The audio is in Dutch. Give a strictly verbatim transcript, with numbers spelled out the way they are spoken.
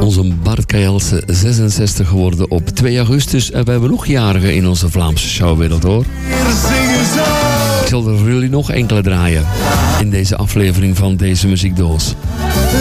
Onze Bart Kajelse zesenzestig geworden op twee augustus. En we hebben nog jarigen in onze Vlaamse showwereld, hoor. Ik zal er voor jullie nog enkele draaien in deze aflevering van deze muziekdoos.